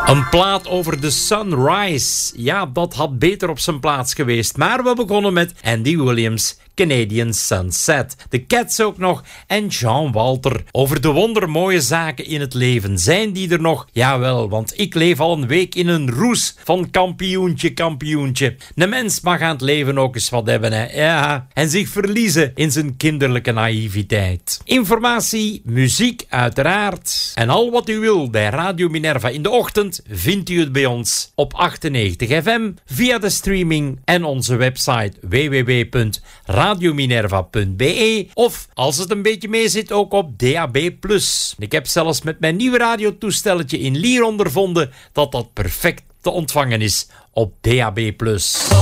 Een plaat over de Sunrise. Ja, dat had beter op zijn plaats geweest. Maar we begonnen met Andy Williams, Canadian Sunset. De Cats ook nog en Jean Walter. Over de wondermooie zaken in het leven. Zijn die er nog? Jawel, want ik leef al een week in een roes van kampioentje. Een mens mag aan het leven ook eens wat hebben, hè. Ja, en zich verliezen in zijn kinderlijke naïviteit. Informatie, muziek uiteraard. En al wat u wil bij Radio Minerva in de ochtend vindt u het bij ons op 98 FM via de streaming en onze website www.radiominerva.be of als het een beetje mee zit ook op DAB+. Ik heb zelfs met mijn nieuwe radiotoestelletje in Lier ondervonden dat perfect te ontvangen is op DAB+.